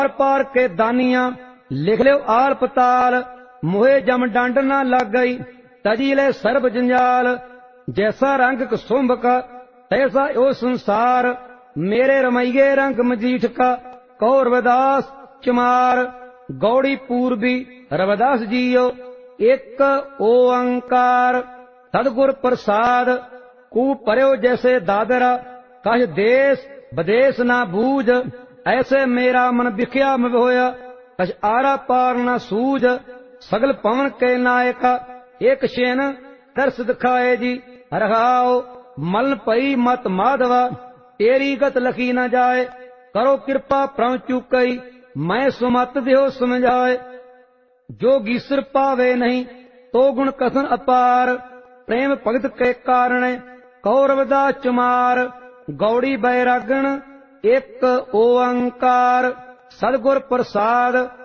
पार के दानिया लिख लो आल पताल, मोहे जम डंड न लग गई तजी ले सर्ब जंजाल। जैसा रंग कुसुम्भ का तैसा ओ संसार, मेरे रमैये रंग मजीठ का कहो रविदास चमार। गौड़ी पूर्वी रविदास जीओ एक ओंकार, सदगुर प्रसाद कू परयो जैसे दादरा। कह देश विदेश ना बूझ, ऐसे मेरा मन बिख्या में होया। कछ आरा पार न सूझ, सगल पवन के नायका एक शेन दर्श दिखाए जी। रहाओ मलन पई मत माधवा, तेरी गत लखी न जाए। करो कृपा प्रम चुकई, मैं सुमत देहो समझाए। जोगी सिर पावे नहीं तो गुण कथन अपार, प्रेम भगत के कारण कहो रविदास चमार। गौड़ी बैरागण एक ओंकार, सदगुर प्रसाद